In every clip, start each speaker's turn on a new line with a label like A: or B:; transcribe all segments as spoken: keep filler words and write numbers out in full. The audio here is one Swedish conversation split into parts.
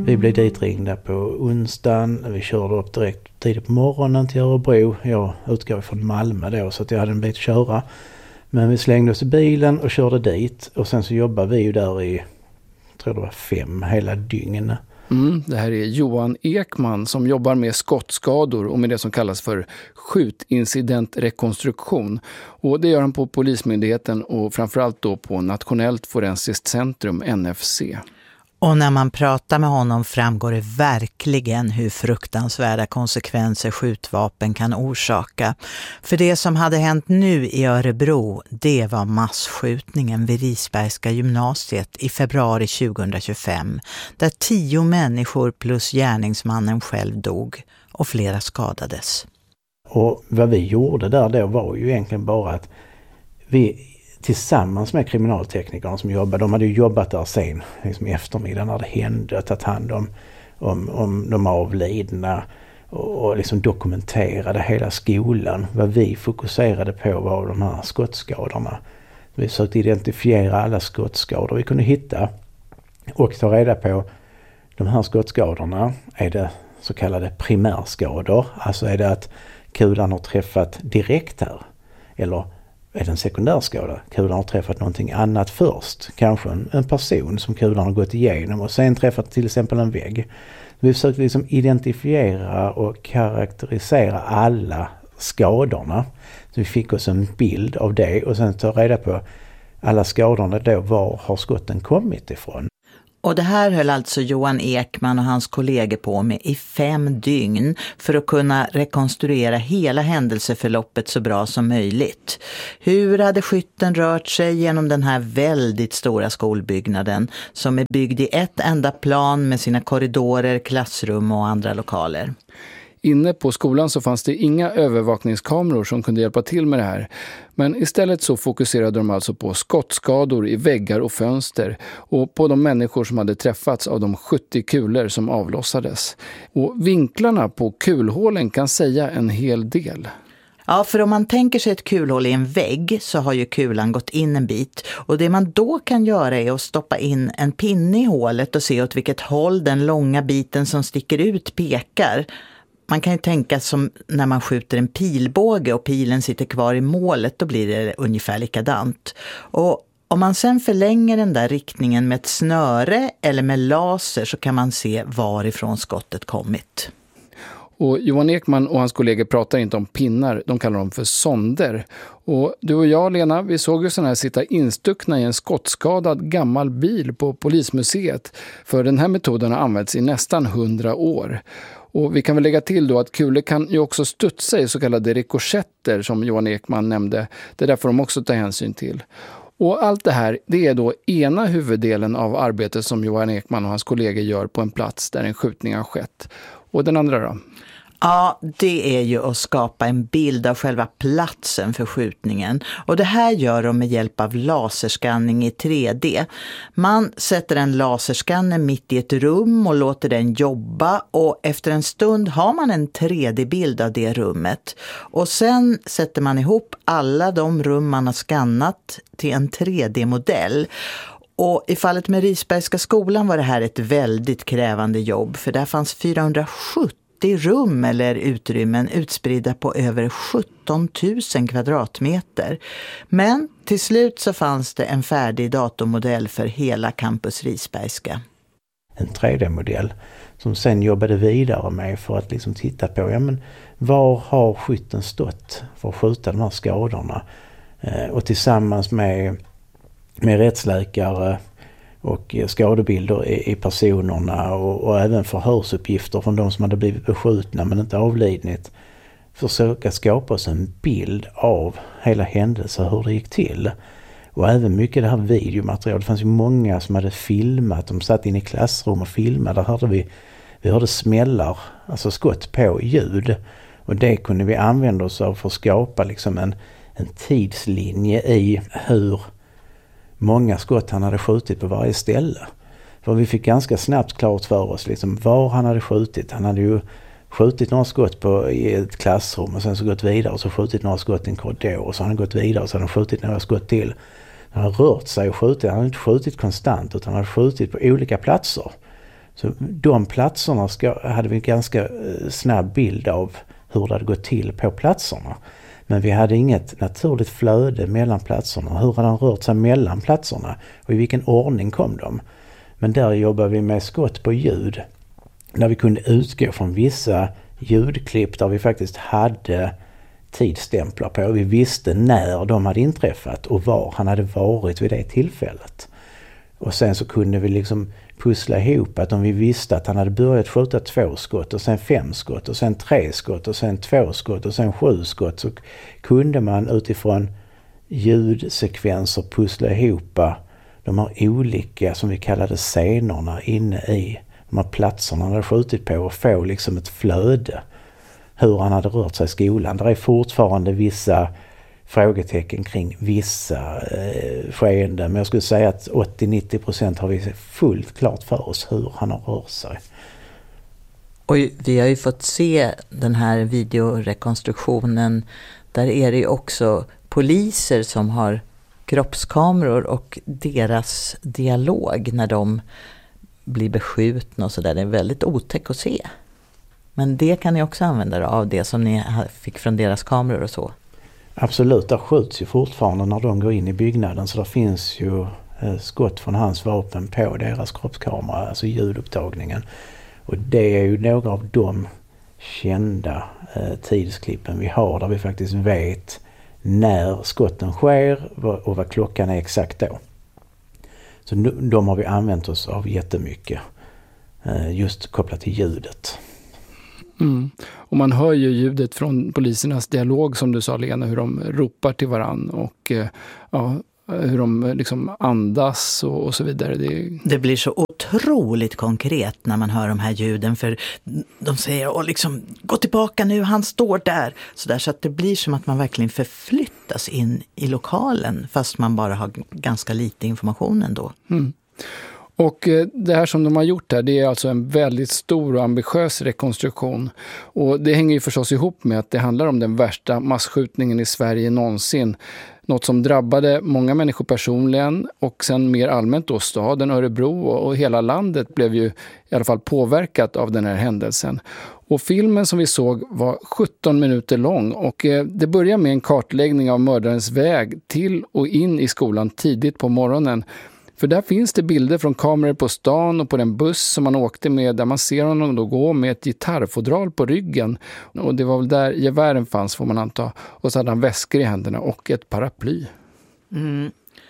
A: Vi blev ditringda på onsdagen. Vi körde upp direkt tidigt på morgonen till Örebro. Jag utgår från Malmö då så att jag hade en bit att köra. Men vi slängde oss i bilen och körde dit. Och sen så jobbade vi ju där i, jag tror det var fem hela dygn.
B: Mm, det här är Johan Ekman som jobbar med skottskador och med det som kallas för skjutincidentrekonstruktion. Och det gör han på Polismyndigheten och framförallt då på Nationellt forensiskt centrum, N F C.
C: Och när man pratar med honom framgår det verkligen hur fruktansvärda konsekvenser skjutvapen kan orsaka. För det som hade hänt nu i Örebro, det var massskjutningen vid Risbergska gymnasiet i februari tjugohundratjugofem. Där tio människor plus gärningsmannen själv dog och flera skadades.
A: Och vad vi gjorde där då var ju egentligen bara att vi tillsammans med kriminalteknikerna som jobbade, de hade ju jobbat där sen liksom i eftermiddag när det hände, tagit hand om, om, om de avlidna och, och liksom dokumenterade hela skolan. Vad vi fokuserade på var de här skottskadorna. Vi försökte identifiera alla skottskador vi kunde hitta och ta reda på de här skottskadorna. Är det så kallade primärskador? Alltså är det att kulan har träffat direkt här? Eller är det en sekundärskada? Kulan har träffat någonting annat först. Kanske en, en person som kulan har gått igenom och sen träffat till exempel en vägg. Vi försökte liksom identifiera och karaktärisera alla skadorna. Så vi fick oss en bild av det och sen ta reda på alla skadorna då, var har skotten kommit ifrån.
C: Och det här höll alltså Johan Ekman och hans kollegor på med i fem dygn för att kunna rekonstruera hela händelseförloppet så bra som möjligt. Hur hade skytten rört sig genom den här väldigt stora skolbyggnaden som är byggd i ett enda plan med sina korridorer, klassrum och andra lokaler?
B: Inne på skolan så fanns det inga övervakningskameror som kunde hjälpa till med det här. Men istället så fokuserade de alltså på skottskador i väggar och fönster och på de människor som hade träffats av de sjuttio kulor som avlossades. Och vinklarna på kulhålen kan säga en hel del.
C: Ja, för om man tänker sig ett kulhål i en vägg så har ju kulan gått in en bit. Och det man då kan göra är att stoppa in en pinne i hålet och se åt vilket håll den långa biten som sticker ut pekar. Man kan ju tänka som när man skjuter en pilbåge och pilen sitter kvar i målet, då blir det ungefär likadant. Och om man sen förlänger den där riktningen med ett snöre eller med laser så kan man se varifrån skottet kommit.
B: Och Johan Ekman och hans kollegor pratar inte om pinnar, de kallar dem för sonder. Och du och jag, Lena, vi såg ju sådana här sitta instuckna i en skottskadad gammal bil på Polismuseet. För den här metoden har använts i nästan hundra år. Och vi kan väl lägga till då att kulor kan ju också studsa i så kallade rikoschetter som Johan Ekman nämnde. Det är därför de också tar hänsyn till. Och allt det här, det är då ena huvuddelen av arbetet som Johan Ekman och hans kollegor gör på en plats där en skjutning har skett. Och den andra då?
C: Ja, det är ju att skapa en bild av själva platsen för skjutningen. Och det här gör de med hjälp av laserskanning i tre D. Man sätter en laserskanner mitt i ett rum och låter den jobba. Och efter en stund har man en tre D-bild av det rummet. Och sen sätter man ihop alla de rum man har skannat till en tre D-modell. Och i fallet med Risbergska skolan var det här ett väldigt krävande jobb. För där fanns fyrahundrasjuttio rum eller utrymmen utspridda på över sjutton tusen kvadratmeter. Men till slut så fanns det en färdig datormodell för hela campus Risbergska.
A: En tre D-modell som sen jobbade vidare med för att liksom titta på ja, men var har skytten stått för att skjuta de här skadorna. Eh, och tillsammans med, med rättsläkare och skadebilder i personerna och, och även förhörsuppgifter från de som hade blivit beskjutna men inte avlidnit. Försöka skapa oss en bild av hela händelsen, hur det gick till. Och även mycket det här videomaterial. Det fanns ju många som hade filmat. De satt in i klassrum och filmade. Där hörde vi, vi hörde smällar, alltså skott på ljud. Och det kunde vi använda oss av för att skapa liksom en, en tidslinje i hur många skott han hade skjutit på varje ställe. För vi fick ganska snabbt klart för oss liksom var han hade skjutit. Han hade ju skjutit några skott på, i ett klassrum och sen så gått vidare och så skjutit några skott i en korridor och så har han gått vidare och så har han skjutit några skott till. Han har rört sig och skjutit. Han har inte skjutit konstant utan han har skjutit på olika platser. Så de platserna ska, hade vi en ganska snabb bild av hur det hade gått till på platserna. Men vi hade inget naturligt flöde mellan platserna. Hur hade han rört sig mellan platserna och i vilken ordning kom de? Men där jobbar vi med skott på ljud. Där vi kunde utgå från vissa ljudklipp där vi faktiskt hade tidsstämplar på. Vi visste när de hade inträffat och var han hade varit vid det tillfället. Och sen så kunde vi liksom pussla ihop att om vi visste att han hade börjat skjuta två skott och sen fem skott och sen tre skott och sen två skott och sen sju skott, så kunde man utifrån ljudsekvenser pussla ihop de här olika, som vi kallade scenerna, inne i de här platserna han hade skjutit på och få liksom ett flöde hur han hade rört sig i skolan. Det är fortfarande vissa frågetecken kring vissa eh, skeenden, men jag skulle säga att åttio till nittio procent har vi fullt klart för oss hur han har rört sig.
C: Och vi har ju fått se den här videorekonstruktionen, där är det ju också poliser som har kroppskameror och deras dialog när de blir beskjutna och sådär. Det är väldigt otäckt att se. Men det kan ni också använda av, det som ni fick från deras kameror och så?
A: Absolut, där skjuts ju fortfarande när de går in i byggnaden, så där finns ju eh, skott från hans vapen på deras kroppskamera, alltså ljudupptagningen. Och det är ju några av de kända eh, tidsklippen vi har där vi faktiskt vet när skotten sker och vad klockan är exakt då. Så de har vi använt oss av jättemycket, eh, just kopplat till ljudet.
B: Mm. Och man hör ju ljudet från polisernas dialog, som du sa, Lena, hur de ropar till varann och eh, ja, hur de liksom andas och, och så vidare. Det...
C: det blir så otroligt konkret när man hör de här ljuden, för de säger och liksom, gå tillbaka nu, han står där. Så, där, så att det blir som att man verkligen förflyttas in i lokalen, fast man bara har ganska lite information ändå.
B: Mm. Och det här som de har gjort här, det är alltså en väldigt stor och ambitiös rekonstruktion. Och det hänger ju förstås ihop med att det handlar om den värsta massskjutningen i Sverige någonsin. Något som drabbade många människor personligen och sen mer allmänt då staden Örebro och hela landet blev ju i alla fall påverkat av den här händelsen. Och filmen som vi såg var sjutton minuter lång och det börjar med en kartläggning av mördarens väg till och in i skolan tidigt på morgonen. För där finns det bilder från kameror på stan och på den buss som man åkte med, där man ser honom då gå med ett gitarrfodral på ryggen. Och det var väl där gevären fanns, får man anta. Och så hade han väskor i händerna och ett paraply.
C: Mm.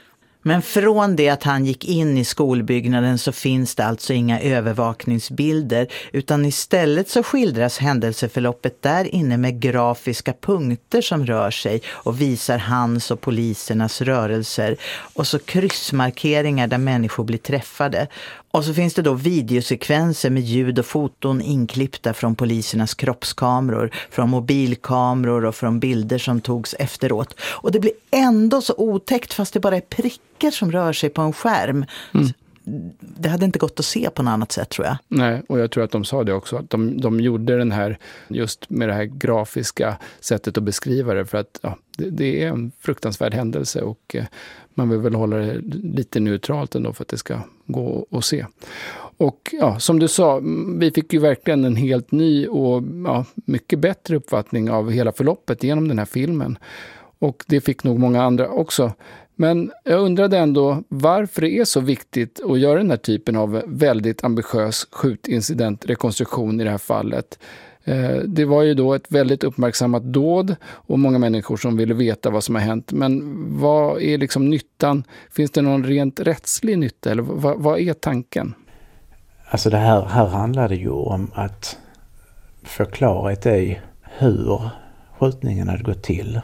C: Men från det att han gick in i skolbyggnaden så finns det alltså inga övervakningsbilder, utan istället så skildras händelseförloppet där inne med grafiska punkter som rör sig och visar hans och polisernas rörelser, och så kryssmarkeringar där människor blir träffade. Och så finns det då videosekvenser med ljud och foton inklippta från polisernas kroppskameror, från mobilkameror och från bilder som togs efteråt. Och det blir ändå så otäckt fast det bara är prickar som rör sig på en skärm. Mm. Det hade inte gått att se på något annat sätt, tror jag. Nej,
B: och jag tror att de sa det också. Att de, de gjorde den här, just med det här grafiska sättet att beskriva det. För att ja, det, det är en fruktansvärd händelse och eh, man vill väl hålla det lite neutralt ändå för att det ska gå att se. Och ja, som du sa, vi fick ju verkligen en helt ny och ja, mycket bättre uppfattning av hela förloppet genom den här filmen. Och det fick nog många andra också. Men jag undrade ändå varför det är så viktigt att göra den här typen av väldigt ambitiös skjutincidentrekonstruktion i det här fallet. Det var ju då ett väldigt uppmärksammat dåd och många människor som ville veta vad som har hänt. Men vad är liksom nyttan? Finns det någon rent rättslig nytta eller vad, vad är tanken?
A: Alltså det här, här handlar det ju om att förklara i hur skjutningen hade gått till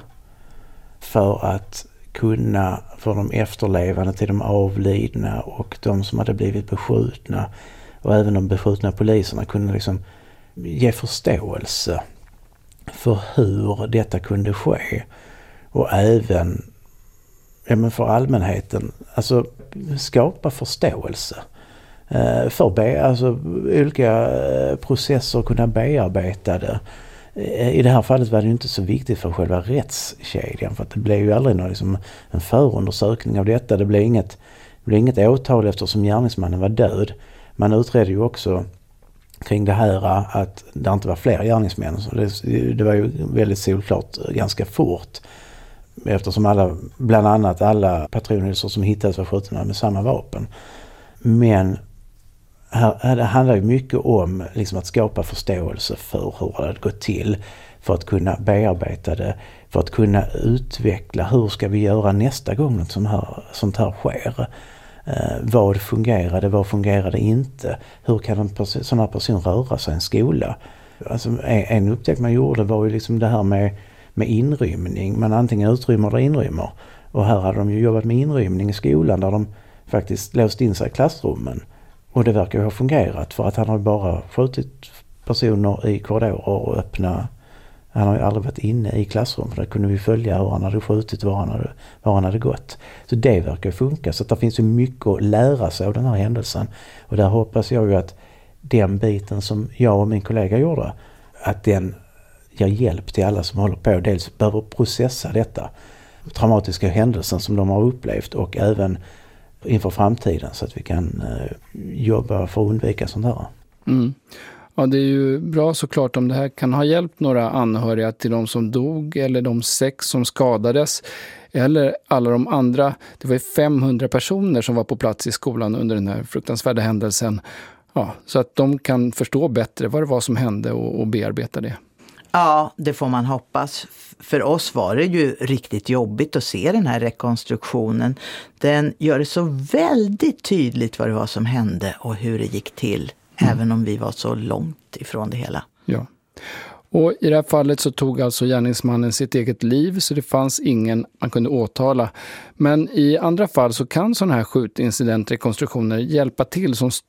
A: för att kunna för de efterlevande till de avlidna och de som hade blivit beskjutna och även de beskjutna poliserna kunde liksom ge förståelse för hur detta kunde ske, och även ja, men för allmänheten, alltså skapa förståelse eh, för be, alltså, olika processer kunna bearbeta det. I det här fallet var det ju inte så viktigt för själva rättskedjan, för att det blev ju aldrig någon, liksom, en förundersökning av detta. Det blev inget, det blev inget åtal eftersom gärningsmannen var död. Man utredde ju också kring det här att det inte var fler gärningsmän. Så det, det var ju väldigt solklart ganska fort. Eftersom alla, bland annat alla patronhylsor som hittades var skjutna med samma vapen. Men här, det handlar ju mycket om liksom att skapa förståelse för hur det hade gått till. För att kunna bearbeta det. För att kunna utveckla hur ska vi göra nästa gång något sånt här, sånt här sker. Eh, vad fungerade, vad fungerade inte? Hur kan en pers- sån här person röra sig i en skola? Alltså, en, en upptäckt man gjorde var ju liksom det här med, med inrymning. Man antingen utrymmer eller inrymmer. Och här hade de ju jobbat med inrymning i skolan där de faktiskt låst in sig i klassrummen. Och det verkar ju ha fungerat för att han har bara skjutit personer i korridorer och öppna. Han har ju aldrig varit inne i klassrum. Där kunde vi följa hur han hade skjutit, var han hade, var han hade gått. Så det verkar funka. Så att det finns ju mycket att lära sig av den här händelsen. Och där hoppas jag ju att den biten som jag och min kollega gjorde, att den ger hjälp till alla som håller på. Dels behöver processa detta traumatiska händelsen som de har upplevt och även inför framtiden så att vi kan eh, jobba för att undvika sånt här.
B: Mm. Ja, det är ju bra såklart om det här kan ha hjälpt några anhöriga till de som dog eller de sex som skadades eller alla de andra. Det var ju femhundra personer som var på plats i skolan under den här fruktansvärda händelsen. Ja, så att de kan förstå bättre vad det var som hände och, och bearbeta det.
C: Ja, det får man hoppas. För oss var det ju riktigt jobbigt att se den här rekonstruktionen. Den gör det så väldigt tydligt vad det var som hände och hur det gick till. Mm. Även om vi var så långt ifrån det hela.
B: Ja. Och i det här fallet så tog alltså gärningsmannen sitt eget liv så det fanns ingen man kunde åtala. Men i andra fall så kan sådana här skjutincidentrekonstruktioner hjälpa till som